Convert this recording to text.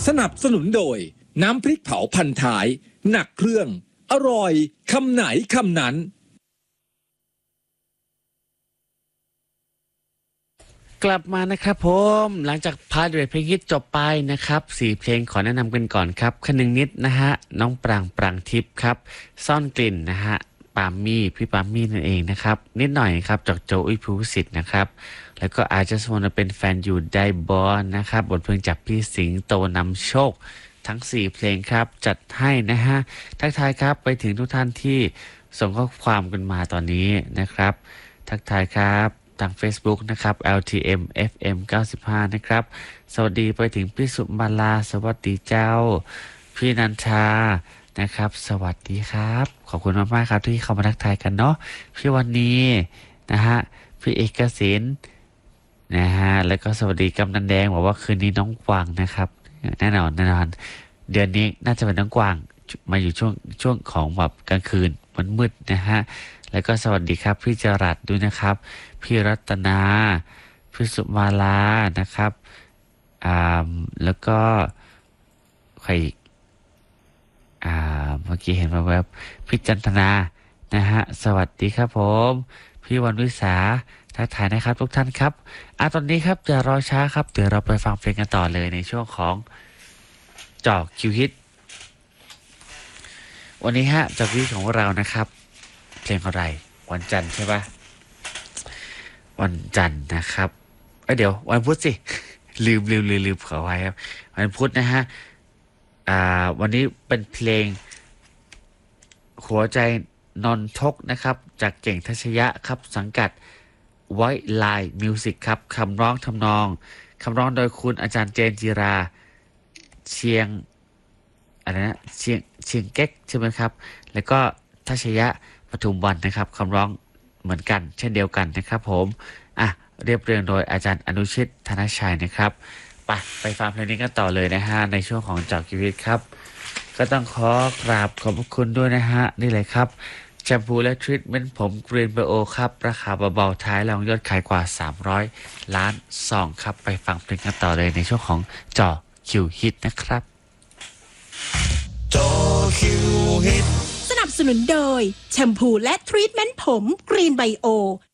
สนับสนุนโดยน้ำพริกเผาพันท้ายหนักเครื่องอร่อยคำไหนคำนั้นกลับมานะครับผมหลังจากพาร์ทเรทเพลงฮิตจบไปนะครับ4เพลงขอแนะนำกันก่อนครับคนึงนิดนะฮะน้องปรางทิพย์ครับซ่อนกลิ่นนะฮะปามี่พี่ปามี่นั่นเองนะครับนิดหน่อยครับจากโจอี้ภูสิทธิ์นะครับแล้วก็อาจจะสมนเป็นแฟนอยู่ได้บอลนะครับบทเพลงจากพี่สิงโตนำโชคทั้ง4เพลงครับจัดให้นะฮะทักทายครับไปถึงทุกท่านที่ส่งข้อความกันมาตอนนี้นะครับทักทายครับทาง Facebook นะครับ LTM FM 95นะครับสวัสดีไปถึงพี่สุมาลาสวัสดีเจ้าพี่นันทานะครับสวัสดีครับขอบคุณมากๆครับที่เข้ามาทักทายกันเนาะพี่วันนี้นะฮะพี่เอกสินนะฮะแล้วก็สวัสดีกำนันแดงบอกว่าคืนนี้น้องกวางนะครับแน่นอนเดือนนี้น่าจะเป็นน้องกวางมาอยู่ช่วงของแบบกลางคืนมันมืดนะฮะแล้วก็สวัสดีครับพี่จรัสด้วยนะครับพี่รัตนาพี่สุมาลานะครับแล้วก็ใครเมื่อกี้เห็นมาแบบพี่จันทนานะฮะสวัสดีครับผมพี่วันวิสาทักทายนะครับทุกท่านครับตอนนี้ครับอย่ารอช้าครับเดี๋ยวเราไปฟังเพลงกันต่อเลยในช่วงของเจาะคิวฮิตวันนี้ฮะเจาะคิวฮิตของเรานะครับเพลงอะไรวันจันทร์ใช่ปะวันจันทร์นะครับเดี๋ยววันพุธสิ ลืมขอไว้ครับวันพุธนะฮะวันนี้เป็นเพลงหัวใจนนทกนะครับจากเก่งทัชยะครับสังกัดไวท์ไลน์มิวสิกครับคำร้องทำนองคำร้องโดยคุณอาจารย์เจนจิราเชียงเก๊กใช่ไหมครับแล้วก็ทัชยะปทุมวันนะครับคำร้องเหมือนกันเช่นเดียวกันนะครับผมเรียบเรียงโดยอาจารย์อนุชิตธนชัยนะครับไปฟังเพลงนี้กันต่อเลยนะฮะในช่วงของเจาะชีวิตครับก็ต้องขอกราบขอบพระคุณด้วยนะฮะนี่เลยครับแชมพูและทรีทเมนต์ผมกรีนเบโอครับราคาเบาๆท้ายรองยอดขายกว่า300 ล้านซองครับไปฟังเพลงกันต่อเลยในช่วงของเจาะคิวฮิตนะครับเจาะคิวฮิตสนับสนุนโดยแชมพูและทรีทเมนต์ผมกรีนไบโอ